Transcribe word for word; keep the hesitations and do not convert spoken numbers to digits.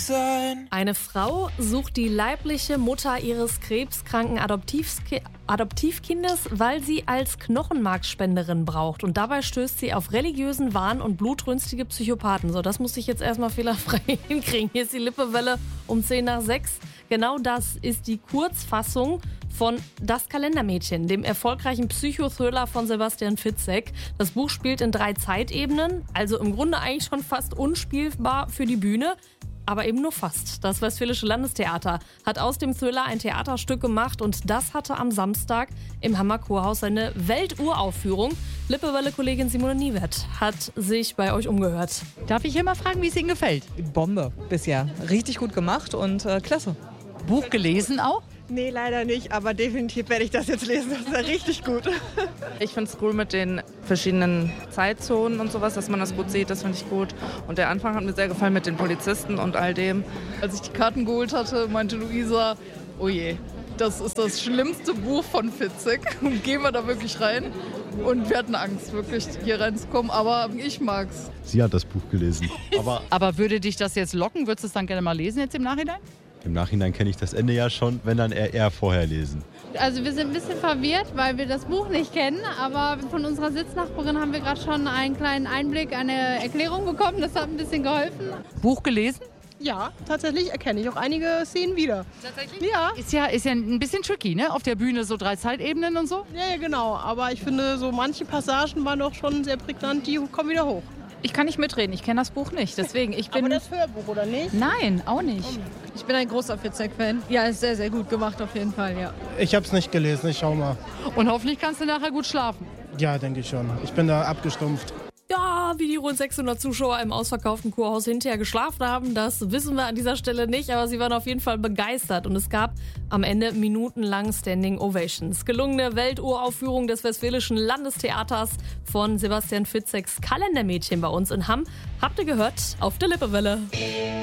sein. Eine Frau sucht die leibliche Mutter ihres krebskranken Adoptivski- Adoptivkindes, weil sie als Knochenmarkspenderin braucht. Und dabei stößt sie auf religiösen Wahn und blutrünstige Psychopathen. So, das muss ich jetzt erstmal fehlerfrei hinkriegen. Hier ist die Lippewelle um zehn nach sechs. Genau das ist die Kurzfassung von Das Kalendermädchen, dem erfolgreichen Psychothriller von Sebastian Fitzek. Das Buch spielt in drei Zeitebenen, also im Grunde eigentlich schon fast unspielbar für die Bühne. Aber eben nur fast. Das Westfälische Landestheater hat aus dem Thriller ein Theaterstück gemacht und das hatte am Samstag im Hammer Kurhaus seine Welturaufführung. Lippewelle-Kollegin Simone Niewert hat sich bei euch umgehört. Darf ich hier mal fragen, wie es Ihnen gefällt? Bombe bisher. Richtig gut gemacht und äh, klasse. Buch gelesen auch? Nee, leider nicht, aber definitiv werde ich das jetzt lesen. Das ist ja richtig gut. Ich finde es cool mit den verschiedenen Zeitzonen und sowas, dass man das gut sieht, das finde ich gut. Und der Anfang hat mir sehr gefallen mit den Polizisten und all dem. Als ich die Karten geholt hatte, meinte Luisa, oh je, das ist das schlimmste Buch von Fitzek. Gehen wir da wirklich rein? Und wir hatten Angst, wirklich hier reinzukommen, aber ich mag's. Sie hat das Buch gelesen. Aber Aber würde dich das jetzt locken? Würdest du es dann gerne mal lesen jetzt im Nachhinein? im Nachhinein kenne ich das Ende ja schon, wenn dann eher, eher vorher lesen. Also wir sind ein bisschen verwirrt, weil wir das Buch nicht kennen, aber von unserer Sitznachbarin haben wir gerade schon einen kleinen Einblick, eine Erklärung bekommen, das hat ein bisschen geholfen. Buch gelesen? Ja, tatsächlich erkenne ich auch einige Szenen wieder. Tatsächlich? Ja, Ist ja, ist ja ein bisschen tricky, ne? Auf der Bühne so drei Zeitebenen und so. ja, ja, genau. Aber ich finde, so manche Passagen waren doch schon sehr prägnant, die kommen wieder hoch. Ich kann nicht mitreden, ich kenne das Buch nicht. Deswegen, ich bin. Aber das Hörbuch, oder nicht? Nein, auch nicht. Ich bin ein großer Fitzek-Fan. Ja, ist sehr, sehr gut gemacht auf jeden Fall, ja. Ich habe es nicht gelesen, ich schau mal. Und hoffentlich kannst du nachher gut schlafen. Ja, denke ich schon. Ich bin da abgestumpft. Ja, wie die rund sechshundert Zuschauer im ausverkauften Kurhaus hinterher geschlafen haben, das wissen wir an dieser Stelle nicht, aber sie waren auf jeden Fall begeistert und es gab am Ende minutenlang Standing Ovations. Gelungene Welturaufführung des Westfälischen Landestheaters von Sebastian Fitzeks Kalendermädchen bei uns in Hamm. Habt ihr gehört? Auf der Lippewelle.